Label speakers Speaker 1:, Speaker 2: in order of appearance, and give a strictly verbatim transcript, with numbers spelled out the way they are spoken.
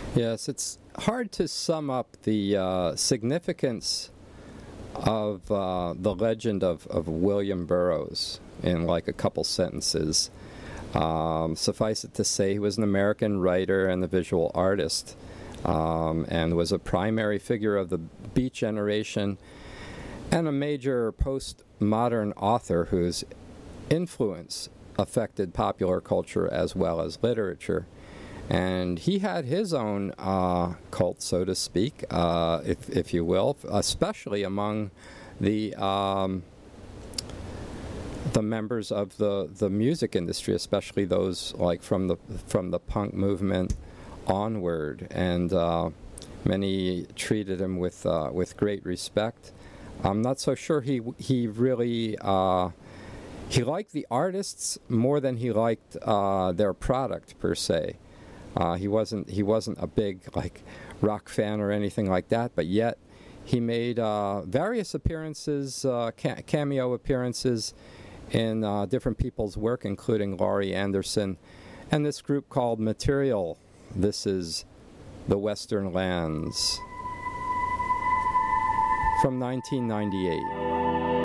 Speaker 1: Yes, it's hard to sum up the uh, significance of uh, the legend of, of William Burroughs in like a couple sentences. Um, suffice it to say, he was an American writer and a visual artist, um, and was a primary figure of the Beat generation and a major postmodern author whose influence affected popular culture as well as literature. And he had his own uh, cult, so to speak, uh, if, if you will, especially among the um, the members of the, the music industry, especially those like from the from the punk movement onward. And uh, many treated him with uh, with great respect. I'm not so sure he he really uh, he liked the artists more than he liked uh, their product per se. Uh, he wasn't he wasn't a big like rock fan or anything like that, but yet he made uh, various appearances, uh, ca- cameo appearances in uh, different people's work, including Laurie Anderson, and this group called Material. This is The Western Lands from nineteen ninety-eight.